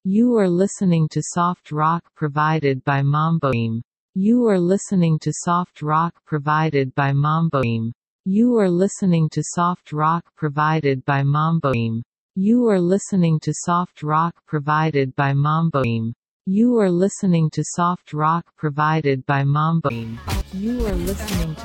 You are listening to soft rock provided by Mamboim. You are listening to soft rock provided by Mamboim. You are listening to soft rock provided by Mamboim. You are listening to soft rock provided by Mamboim. You are listening to soft rock provided by Mamboim. You are listening to